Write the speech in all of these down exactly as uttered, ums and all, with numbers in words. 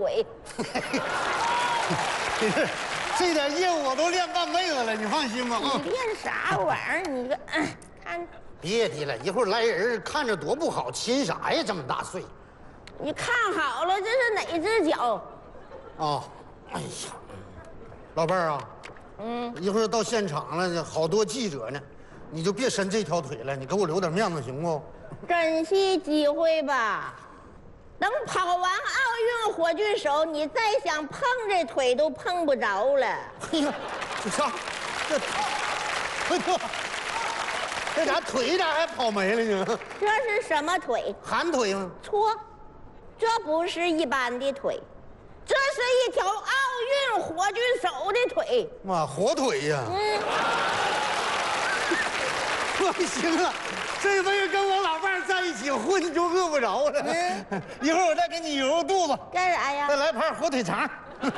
轨。 这点业务我都练半辈子了，你放心吧。 你练啥玩意儿？你个，嗯、看， 别提了，一会儿来人看着多不好，亲啥呀？这么大岁。 你看好了，这是哪只脚？ 哦，哎呀，老伴儿啊，嗯，一会儿到现场了，好多记者呢，你就别伸这条腿了，你给我留点面子行不？ 珍惜机会吧。等跑完奥运火炬手，你再想碰这腿都碰不着了。 哎呀，这啥？这，哎呦，这咋腿咋还跑没了呢？ 这是什么腿？ 寒腿吗？ 错，这不是一般的腿，这是一条奥运火炬手的腿。 妈，火腿呀！ 嗯， 不行了，这辈子跟我老伴儿在一起混就饿不着了。嗯，一会儿我再给你揉揉肚子。 干啥呀？ 再来盘火腿肠。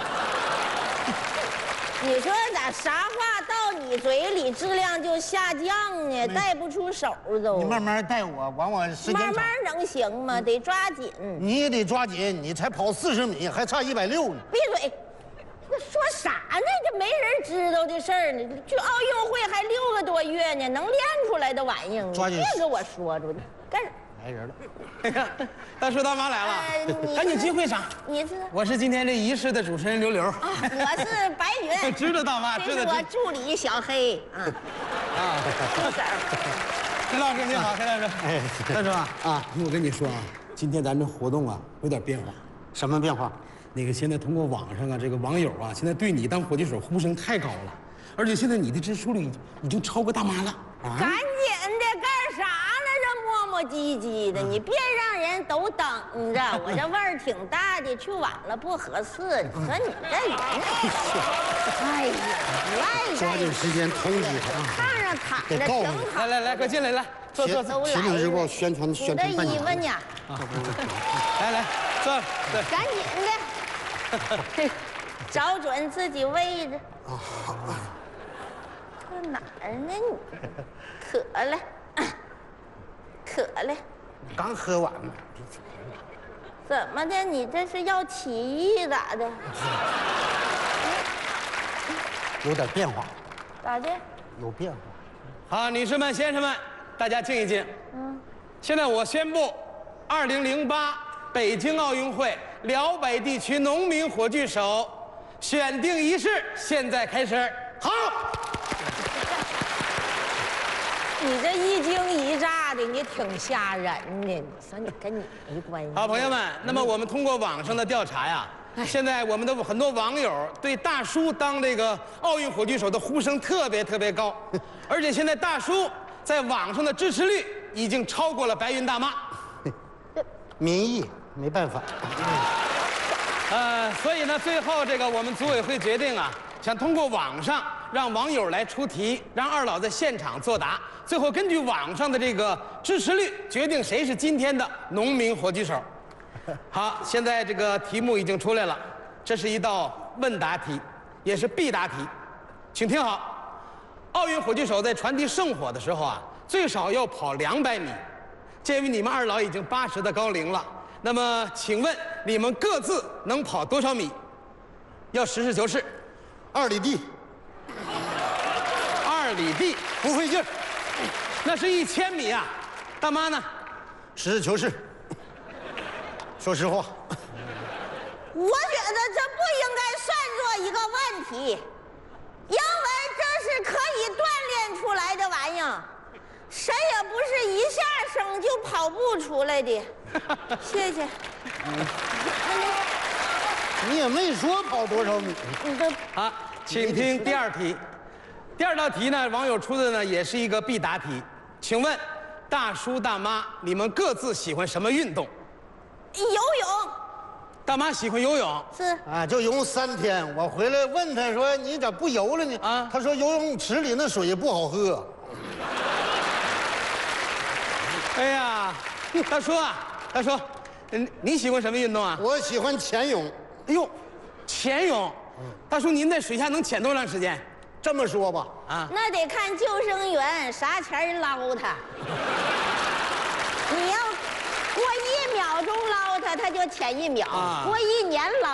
你说咋啥话到你嘴里质量就下降呢？带不出手都。 你慢慢带我，往我时间长。 慢慢能行吗？得抓紧。 你也得抓紧，你才跑四十米，还差一百六呢。 闭嘴！那说啥呢？这没人知道的事儿呢。距奥运会还六个多月呢，能练出来的玩意儿， 抓紧别给我说出去。干啥？ 来人了。 哎呀，大叔大妈来了， 呃赶紧机会上。 你是？ 我是今天这仪式的主持人刘刘。 啊，我是白云。 知道大妈， 这是知道。 我助理小黑啊。 啊， 不是。 黑老师你好，黑老师。 哎， 大叔啊，啊，我跟你说啊，今天咱这活动啊有点变化。 什么变化？ 那个现在通过网上啊，这个网友啊，现在对你当火炬手呼声太高了，而且现在你的支持率已经超过大妈了啊！ 赶紧的，干啥呢？这磨磨唧唧的，你别让人都等着。我这味儿挺大的，去晚了不合适。你说你这人，哎呀，赖抓紧时间通知他啊！ 炕上躺着得告诉你挺好。 来来来，快进来，来坐坐坐。 《秦岭日报》宣传宣传半你的衣服年。 呢？ 来来坐，对。 赶紧的，找准自己位置。 啊，好啊。 这哪儿呢？你渴了，渴了。 刚喝完呢。 怎么的？你这是要起义咋的？ 有点变化。 咋的？ 有变化。 好，女士们、先生们，大家静一静。 嗯。 现在我宣布，二零零八北京奥运会辽北地区农民火炬手选定仪式现在开始。好。 你这一惊一乍的，你挺吓人的。你说你跟你没关系。 好，朋友们，那么我们通过网上的调查呀，现在我们的很多网友对大叔当这个奥运火炬手的呼声特别特别高，而且现在大叔在网上的支持率已经超过了白云大妈。 民意没办法。 呃，所以呢，最后这个我们组委会决定啊，想通过网上让网友来出题，让二老在现场作答，最后根据网上的这个支持率决定谁是今天的农民火炬手。好，现在这个题目已经出来了，这是一道问答题，也是必答题，请听好。奥运火炬手在传递圣火的时候啊，最少要跑两百米。鉴于你们二老已经八十的高龄了，那么请问你们各自能跑多少米？要实事求是。 二里地。 二里地不费劲儿。 那是一千米啊。大妈呢？ 实事求是。说实话。 我觉得这不应该算作一个问题，因为这是可以锻炼出来的玩意儿，谁也不是一下生就跑步出来的。谢谢。 你也没说跑多少米。 你这好，请听第二题。第二道题呢，网友出的呢也是一个必答题，请问大叔大妈，你们各自喜欢什么运动？ 游泳大妈喜欢游泳。 是啊，就游泳三天。我回来问他说：“你咋不游了呢？” 啊， 他说游泳池里那水不好喝。 哎呀，大叔啊，大叔，嗯，你喜欢什么运动啊？ 我喜欢潜泳。 哎呦，潜泳。大叔，您在水下能潜多长时间？ 这么说吧， 啊， 那得看救生员啥前捞他。你要过一秒钟捞他，他就潜一秒； 啊过一年捞。